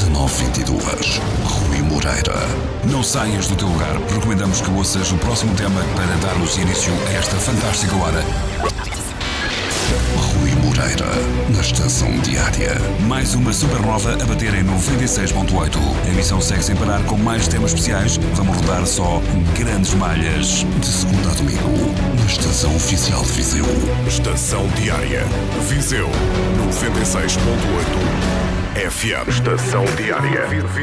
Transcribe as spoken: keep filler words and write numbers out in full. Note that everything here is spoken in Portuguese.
dezanove vinte e dois, Rui Moreira. Não saias do teu lugar. Recomendamos que ouças o próximo tema para darmos início a esta fantástica hora. Rui Moreira, na Estação Diária. Mais uma supernova a bater em noventa e seis ponto oito. A emissão segue sem parar com mais temas especiais. Vamos rodar só grandes malhas. De segunda a domingo, na Estação Oficial de Viseu. Estação Diária. Viseu, noventa e seis ponto oito F M. Estação Diária.